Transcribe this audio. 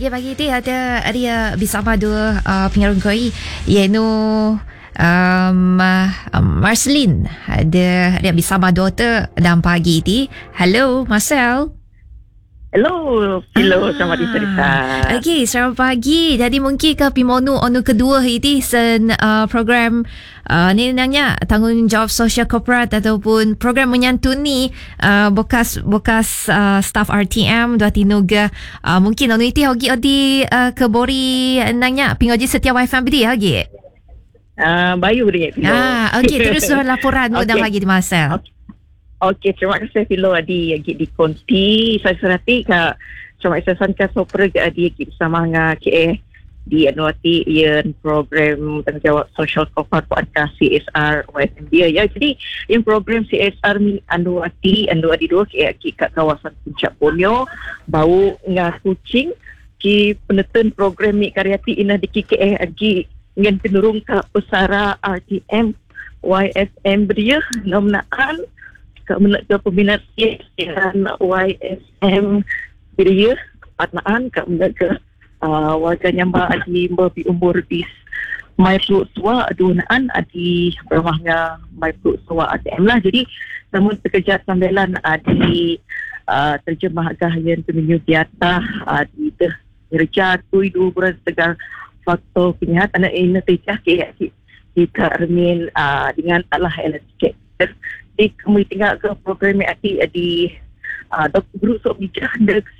Lagi pagi ti ada dia bersama dua pengarunggoi iaitu Marceline. Ada dia bersama daughter dan pagi ti. Hello Marcel. Hello, selamat cerita. Okay, selamat pagi. Jadi mungkin ke Pimonu onu kedua ini sen program ni nanya tanggungjawab sosial korporat ataupun program menyantuni bekas staff RTM dua tinuga mungkin onu itu hogi odi kebori nanya pingoji setiap wifi bidi hogi. Bayu dia. Okay, terus laporan okay. Udang lagi di Marcel. Okey, terima kasih Filo adi di konti. Saya serati ka cuma saya sanka sopra adi bersama dengan KA di anuati yang program tanggungjawab sosial korporat CSR YSM dia ya. Jadi yang program CSR ni anuati dua KA kat kawasan Puncak Borneo bau dengan kucing ki penetun program ni karyati inah di KA agi dengan penurung ke pesara RTM YSM dia nominaan ke peminat dan YSM Biria Patnaan ke warga nyamba adi di umur bis mai tua adunaan adi bermahnya mai tua ATM lah. Jadi namun pekerja sambilan adi terjemah agahan penyuh diata adi kerja tuidu beras tegar faktor penyihatan anak tecah kita armin dengan Allah elastik di kami tinggal ke program di Dr. Guru Sok Bijak